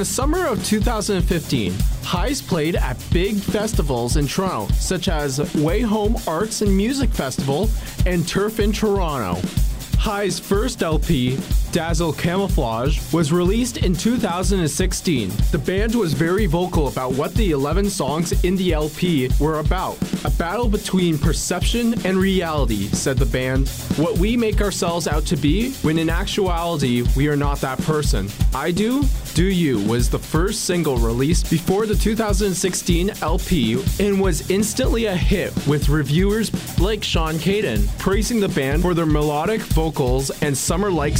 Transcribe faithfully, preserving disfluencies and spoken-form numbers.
summer of two thousand fifteen, Highs played at big festivals in Toronto, such as Way Home Arts and Music Festival and Turf in Toronto. Highs' first L P, Dazzle Camouflage, was released in two thousand sixteen. The band was very vocal about what the eleven songs in the L P were about. A battle between perception and reality, said the band. What we make ourselves out to be, when in actuality, we are not that person. I Do, Do You was the first single released before the two thousand sixteen L P and was instantly a hit, with reviewers like Sean Caden praising the band for their melodic vocals and summer-like